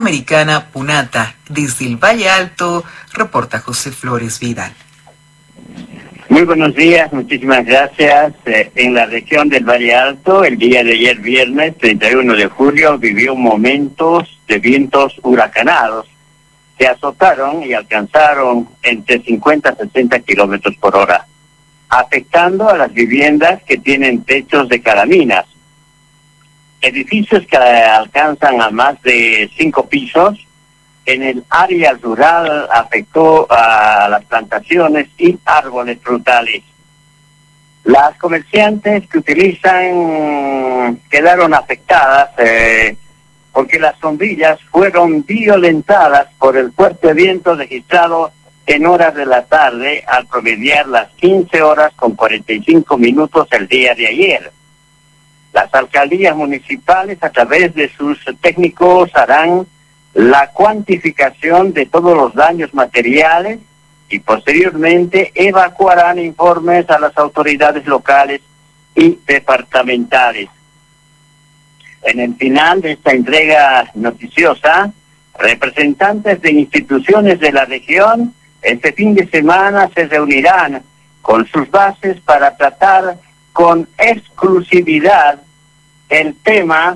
Panamericana Punata. Desde el Valle Alto, reporta José Flores Vidal. Muy buenos días, muchísimas gracias. En la región del Valle Alto, el día de ayer viernes 31 de julio, vivió momentos de vientos huracanados que azotaron y alcanzaron entre 50 y 60 kilómetros por hora, afectando a las viviendas que tienen techos de calaminas. Edificios que alcanzan a más de 5 pisos. En el área rural afectó a las plantaciones y árboles frutales. Las comerciantes que utilizan quedaron afectadas porque las sombrillas fueron violentadas por el fuerte viento registrado en horas de la tarde al promediar las 15 horas con 45 minutos el día de ayer. Las alcaldías municipales, a través de sus técnicos, harán la cuantificación de todos los daños materiales y posteriormente evacuarán informes a las autoridades locales y departamentales. En el final de esta entrega noticiosa, representantes de instituciones de la región este fin de semana se reunirán con sus bases para tratar con exclusividad el tema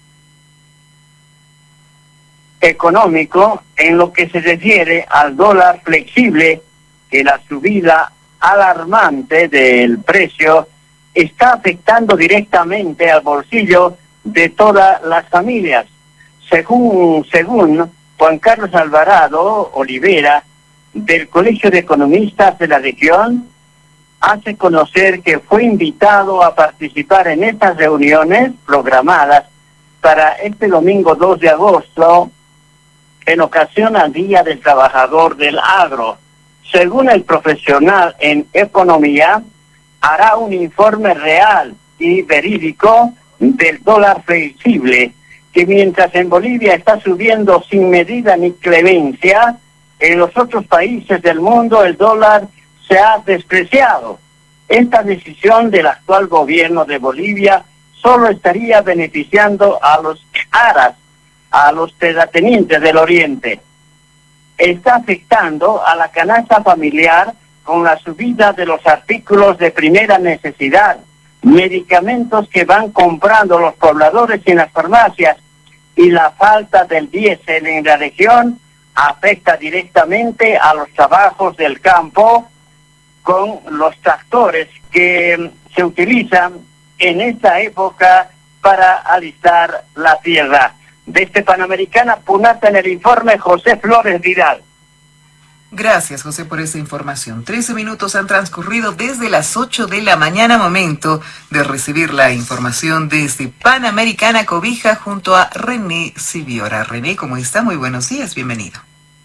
económico en lo que se refiere al dólar flexible, que la subida alarmante del precio está afectando directamente al bolsillo de todas las familias. Según Juan Carlos Alvarado Olivera, del Colegio de Economistas de la región, hace conocer que fue invitado a participar en estas reuniones programadas para este domingo 2 de agosto, en ocasión al Día del Trabajador del Agro. Según el profesional en economía, hará un informe real y verídico del dólar flexible, que mientras en Bolivia está subiendo sin medida ni clemencia, en los otros países del mundo el dólar se ha despreciado. Esta decisión del actual gobierno de Bolivia solo estaría beneficiando a los aras, a los terratenientes del oriente. Está afectando a la canasta familiar con la subida de los artículos de primera necesidad, medicamentos que van comprando los pobladores en las farmacias, y la falta del diésel en la región afecta directamente a los trabajos del campo con los tractores que se utilizan en esta época para alistar la tierra. Desde Panamericana Punata, en el informe, José Flores Vidal. Gracias, José, por esta información. 13 minutos han transcurrido desde las 8 de la mañana, momento de recibir la información desde Panamericana Cobija junto a René Siviora. René, ¿cómo está? Muy buenos días, bienvenido.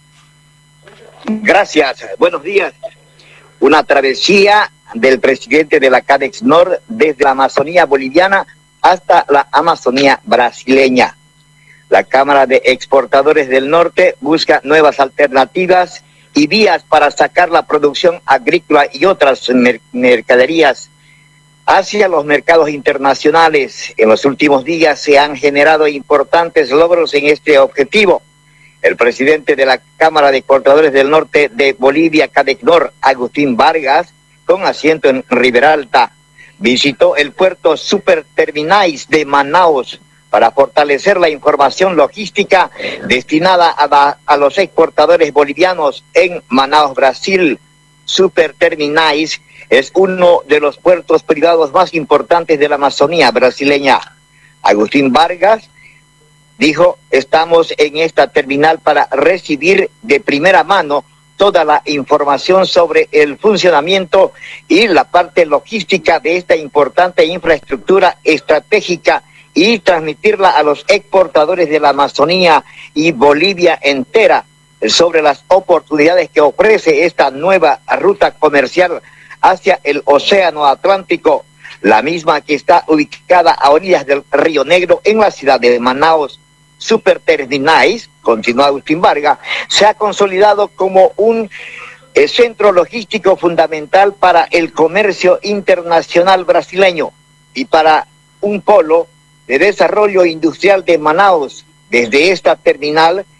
Gracias, buenos días. Una travesía del presidente de la CADEX-NOR desde la Amazonía boliviana hasta la Amazonía brasileña. La Cámara de Exportadores del Norte busca nuevas alternativas y vías para sacar la producción agrícola y otras mercaderías hacia los mercados internacionales. En los últimos días se han generado importantes logros en este objetivo. El presidente de la Cámara de Exportadores del Norte de Bolivia, CADEC-NOR, Agustín Vargas, con asiento en Riberalta, visitó el puerto Superterminais de Manaus para fortalecer la información logística destinada a los exportadores bolivianos en Manaus, Brasil. Superterminais es uno de los puertos privados más importantes de la Amazonía brasileña. Agustín Vargas dijo: estamos en esta terminal para recibir de primera mano toda la información sobre el funcionamiento y la parte logística de esta importante infraestructura estratégica y transmitirla a los exportadores de la Amazonía y Bolivia entera sobre las oportunidades que ofrece esta nueva ruta comercial hacia el Océano Atlántico, la misma que está ubicada a orillas del Río Negro en la ciudad de Manaus. Superterminais, continúa Agustín Vargas, se ha consolidado como un centro logístico fundamental para el comercio internacional brasileño y para un polo de desarrollo industrial de Manaus. Desde esta terminal